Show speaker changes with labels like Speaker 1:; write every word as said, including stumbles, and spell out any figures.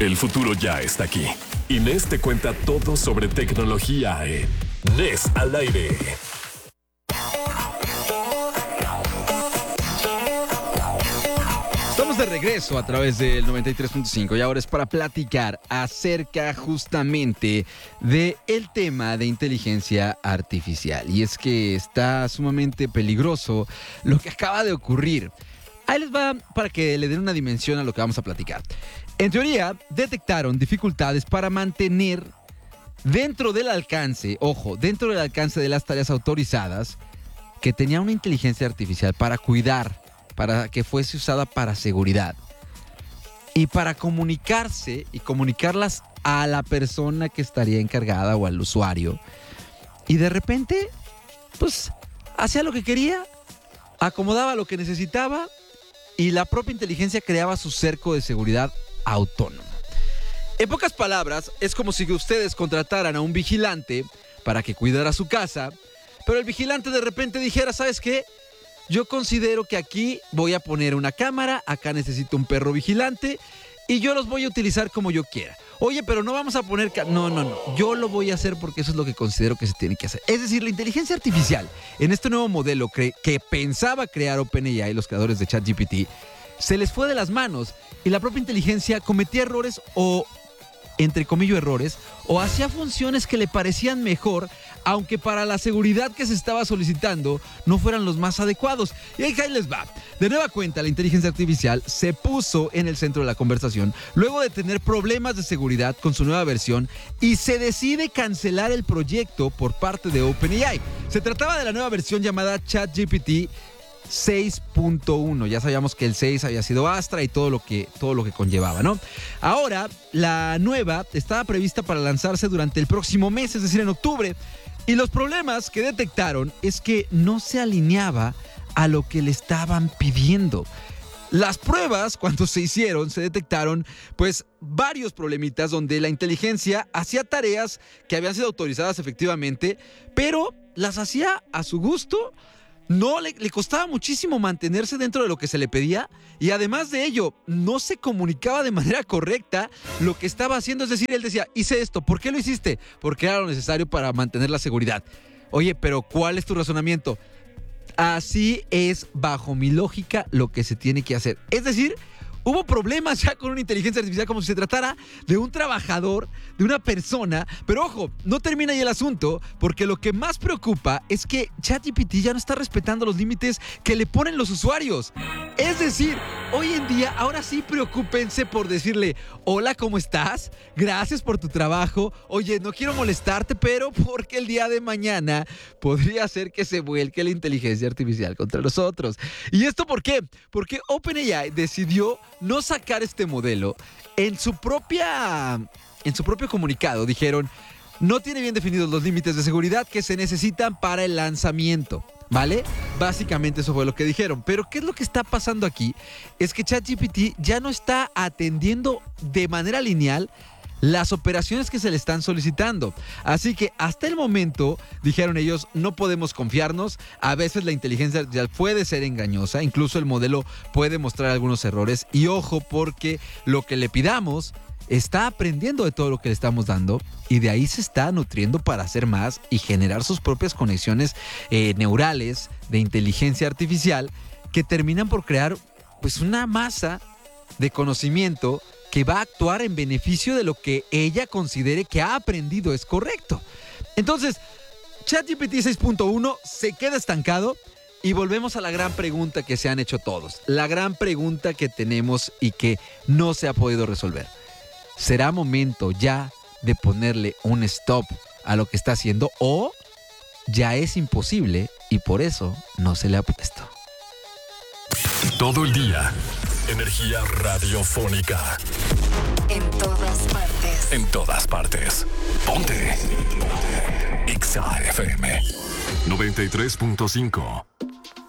Speaker 1: El futuro ya está aquí. Inés te cuenta todo sobre tecnología en Inés al aire.
Speaker 2: Estamos de regreso a través del noventa y tres punto cinco y ahora es para platicar acerca justamente del tema de inteligencia artificial. Y es que está sumamente peligroso lo que acaba de ocurrir. Ahí les va para que le den una dimensión a lo que vamos a platicar. En teoría, detectaron dificultades para mantener dentro del alcance, ojo, dentro del alcance de las tareas autorizadas, que tenía una inteligencia artificial para cuidar, para que fuese usada para seguridad y para comunicarse y comunicarlas a la persona que estaría encargada o al usuario. Y de repente, pues, hacía lo que quería, acomodaba lo que necesitaba y la propia inteligencia creaba su cerco de seguridad autónomo. En pocas palabras, es como si ustedes contrataran a un vigilante para que cuidara su casa, pero el vigilante de repente dijera, ¿sabes qué? Yo considero que aquí voy a poner una cámara, acá necesito un perro vigilante y yo los voy a utilizar como yo quiera. Oye, pero no vamos a poner... Ca- no, no, no. Yo lo voy a hacer porque eso es lo que considero que se tiene que hacer. Es decir, la inteligencia artificial, en este nuevo modelo que, que pensaba crear OpenAI, los creadores de ChatGPT, se les fue de las manos y la propia inteligencia cometía errores o, entre comillas, errores, o hacía funciones que le parecían mejor, aunque para la seguridad que se estaba solicitando no fueran los más adecuados. Y ahí les va. De nueva cuenta, la inteligencia artificial se puso en el centro de la conversación luego de tener problemas de seguridad con su nueva versión y se decide cancelar el proyecto por parte de OpenAI. Se trataba de la nueva versión llamada ChatGPT seis punto uno. Ya sabíamos que el seis había sido Astra y todo lo que, todo lo que conllevaba, ¿no? Ahora, la nueva estaba prevista para lanzarse durante el próximo mes, es decir, en octubre. Y los problemas que detectaron es que no se alineaba a lo que le estaban pidiendo. Las pruebas, cuando se hicieron, se detectaron pues varios problemitas donde la inteligencia hacía tareas que habían sido autorizadas efectivamente, pero las hacía a su gusto. No, le, le costaba muchísimo mantenerse dentro de lo que se le pedía y además de ello, no se comunicaba de manera correcta lo que estaba haciendo. Es decir, él decía, hice esto, ¿por qué lo hiciste? Porque era lo necesario para mantener la seguridad. Oye, pero ¿cuál es tu razonamiento? Así es, bajo mi lógica, lo que se tiene que hacer. Es decir, hubo problemas ya con una inteligencia artificial como si se tratara de un trabajador, de una persona. Pero ojo, no termina ahí el asunto, porque lo que más preocupa es que ChatGPT ya no está respetando los límites que le ponen los usuarios. Es decir, hoy en día, ahora sí preocúpense por decirle, hola, ¿cómo estás? Gracias por tu trabajo. Oye, no quiero molestarte, pero porque el día de mañana podría ser que se vuelque la inteligencia artificial contra nosotros. ¿Y esto por qué? Porque OpenAI decidió no sacar este modelo. En su propia, en su propio comunicado dijeron, no tiene bien definidos los límites de seguridad que se necesitan para el lanzamiento, ¿vale? Básicamente eso fue lo que dijeron. Pero ¿qué es lo que está pasando aquí? Es que ChatGPT ya no está atendiendo de manera lineal las operaciones que se le están solicitando. Así que hasta el momento, dijeron ellos, no podemos confiarnos. A veces la inteligencia artificial puede ser engañosa, incluso el modelo puede mostrar algunos errores. Y ojo, porque lo que le pidamos está aprendiendo de todo lo que le estamos dando y de ahí se está nutriendo para hacer más y generar sus propias conexiones eh, neurales de inteligencia artificial que terminan por crear pues una masa de conocimiento que va a actuar en beneficio de lo que ella considere que ha aprendido es correcto. Entonces, ChatGPT seis punto uno se queda estancado y volvemos a la gran pregunta que se han hecho todos. La gran pregunta que tenemos y que no se ha podido resolver. ¿Será momento ya de ponerle un stop a lo que está haciendo o ya es imposible y por eso no se le ha puesto?
Speaker 1: Todo el día. Energía radiofónica.
Speaker 3: En todas partes.
Speaker 1: En todas partes. Ponte. Ponte. X A F M noventa y tres punto cinco.